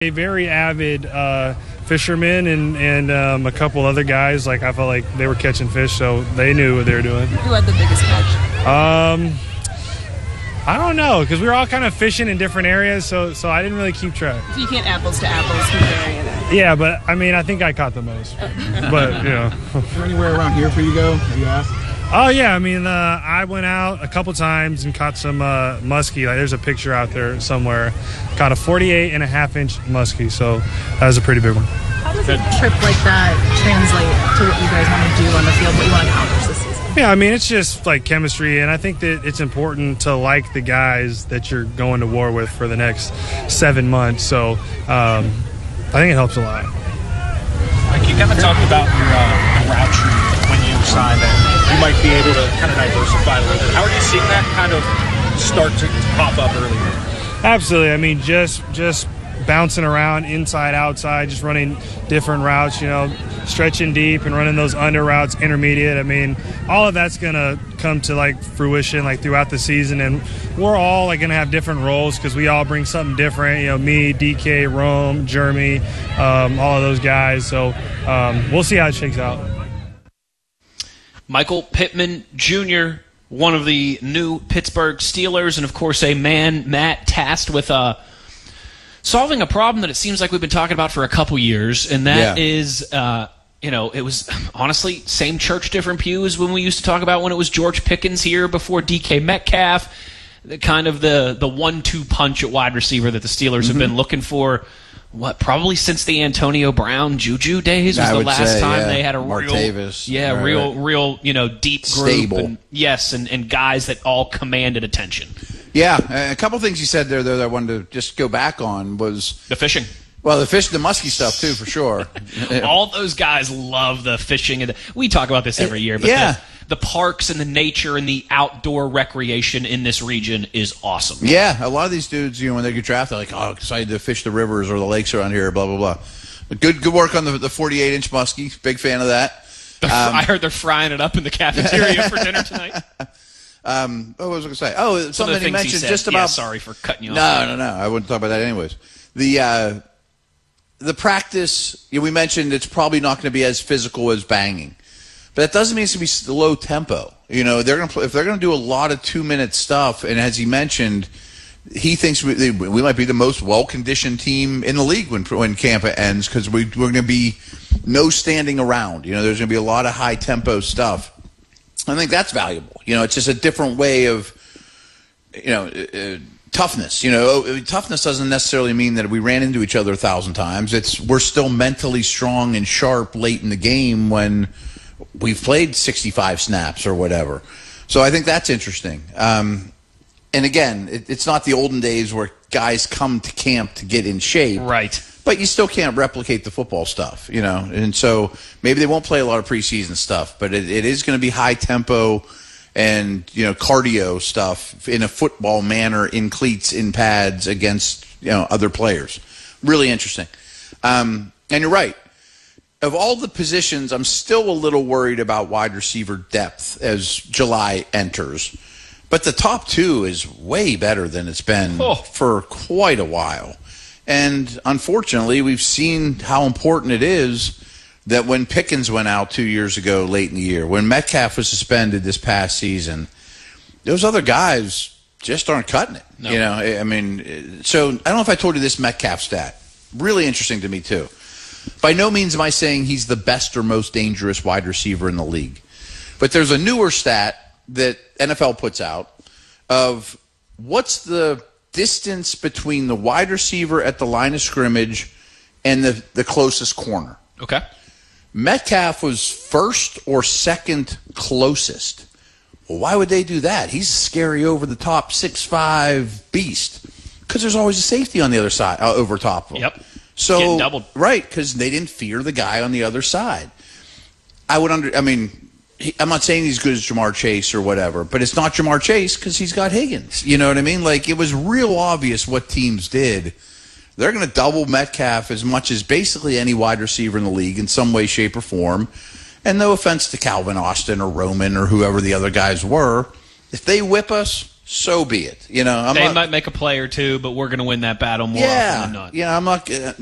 A very avid fisherman and a couple other guys. Like I felt like they were catching fish, so they knew what they were doing. Who had the biggest catch? I don't know, because we were all kind of fishing in different areas, so I didn't really keep track. So you can't apples to apples compare, you know. Yeah, but I mean, I think I caught the most. But, you know. Is there anywhere around here for you to go? Have you asked? Oh, yeah. I mean, I went out a couple times and caught some muskie. Like, there's a picture out there somewhere. Caught a 48.5-inch muskie, so that was a pretty big one. How does a trip like that translate to what you guys want to do on the field, what you want to accomplish this season? Yeah, I mean, it's just like chemistry, and I think that it's important to like the guys that you're going to war with for the next 7 months. So I think it helps a lot. Like you kind of talked about your the route tree when you signed that you might be able to kind of diversify a little bit. How are you seeing that kind of start to pop up earlier? Absolutely. I mean, just bouncing around inside, outside, just running different routes, you know, stretching deep and running those under routes, intermediate. I mean, all of that's going to come to like fruition like throughout the season, and we're all like going to have different roles because we all bring something different. You know, me, DK, Rome, Jeremy, all of those guys. So we'll see how it shakes out. Michael Pittman Jr., one of the new Pittsburgh Steelers, and of course a man, Matt, tasked with solving a problem that it seems like we've been talking about for a couple years, and that is, it was honestly same church, different pews when we used to talk about when it was George Pickens here before DK Metcalf, kind of the 1-2 punch at wide receiver that the Steelers have been looking for. Probably since the Antonio Brown Juju days was the last time they had a Martavis, real deep group, stable. And guys that all commanded attention. Yeah, a couple things you said there that I wanted to just go back on was the fishing. Well, the musky stuff too, for sure. All those guys love the fishing, and we talk about this every year. But the parks and the nature and the outdoor recreation in this region is awesome. Yeah, a lot of these dudes, when they get drafted, they're like, oh, excited to fish the rivers or the lakes around here, blah blah blah. But good work on the 48-inch muskie. Big fan of that. I heard they're frying it up in the cafeteria for dinner tonight. What was I going to say? Oh, something he mentioned just about. Yeah, sorry for cutting you off. No. I wouldn't talk about that anyways. The practice, we mentioned it's probably not going to be as physical as banging, but that doesn't mean it's going to be low tempo. They're going to if they're going to do a lot of 2-minute stuff, and as he mentioned, he thinks we might be the most well-conditioned team in the league when camp ends because we're going to be no standing around. There's going to be a lot of high tempo stuff. I think that's valuable. It's just a different way of, toughness. Toughness doesn't necessarily mean that we ran into each other 1,000 times. We're still mentally strong and sharp late in the game when we've played 65 snaps or whatever. So I think that's interesting. And again, it's not the olden days where guys come to camp to get in shape. Right. But you still can't replicate the football stuff, And so maybe they won't play a lot of preseason stuff, but it is going to be high tempo and, cardio stuff in a football manner, in cleats, in pads against, other players. Really interesting. And you're right. Of all the positions, I'm still a little worried about wide receiver depth as July enters. But the top two is way better than it's been for quite a while. And unfortunately, we've seen how important it is that when Pickens went out 2 years ago late in the year, when Metcalf was suspended this past season, those other guys just aren't cutting it. No. So I don't know if I told you this Metcalf stat. Really interesting to me, too. By no means am I saying he's the best or most dangerous wide receiver in the league. But there's a newer stat that NFL puts out of what's the distance between the wide receiver at the line of scrimmage and the closest corner. Okay. Metcalf was first or second closest. Well, why would they do that? He's a scary over-the-top 6'5" beast. Because there's always a safety on the other side, over top of him. Yep. So, getting doubled. Right, because they didn't fear the guy on the other side. I'm not saying he's good as Jamar Chase or whatever, but it's not Jamar Chase because he's got Higgins. You know what I mean? Like, it was real obvious what teams did. They're going to double Metcalf as much as basically any wide receiver in the league in some way, shape, or form. And no offense to Calvin Austin or Roman or whoever the other guys were, if they whip us, so be it. You know, They might make a play or two, but we're going to win that battle more often than not. I'm not.